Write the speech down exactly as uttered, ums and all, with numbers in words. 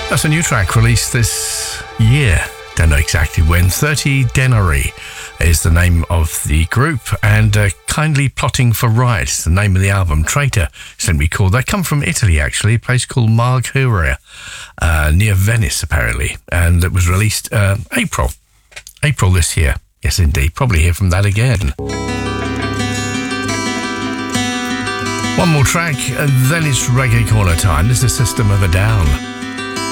That's a new track released this year. Don't know exactly when. thirty Denarii is the name of the group, and uh, Kindly Plotting for Riot is the name of the album. Traitor, simply called. They come from Italy, actually, a place called Margheria, uh, near Venice, apparently, and it was released uh, April. April this year. Yes, indeed. Probably hear from that again. One more track, and then it's Reggae Corner time. This is System of a Down.